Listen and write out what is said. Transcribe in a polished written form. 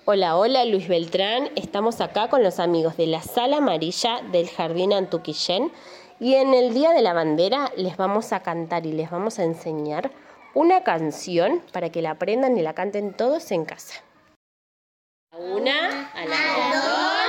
Hola, hola, Luis Beltrán. Estamos acá con los amigos de la Sala Amarilla del Jardín Antuquillén y en el Día de la Bandera les vamos a cantar y les vamos a enseñar una canción para que la aprendan y la canten todos en casa. A la una, a la